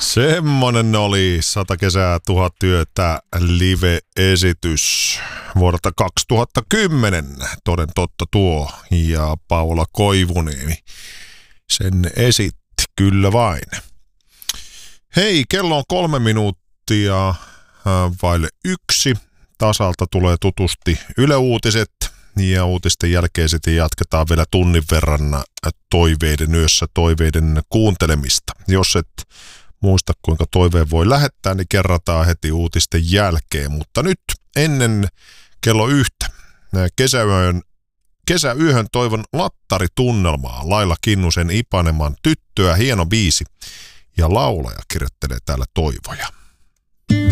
Semmonen oli 100 kesää 1000 yötä live-esitys vuodelta 2010. Toden totta tuo. Ja Paula Koivuniemi sen esitti, kyllä vain. Hei, kello on 3 minuuttia vaille 1. Tasalta tulee tutusti Yle Uutiset. Ja uutisten jälkeen sitten jatketaan vielä tunnin verran toiveiden yössä toiveiden kuuntelemista. Jos et muista, kuinka toiveen voi lähettää, niin kerrataan heti uutisten jälkeen. Mutta nyt ennen kello 1 kesäyöhön toivon lattaritunnelmaa. Laila Kinnusen Ipaneman Tyttöä, hieno biisi. Ja laulaja kirjoittelee täällä toivoja.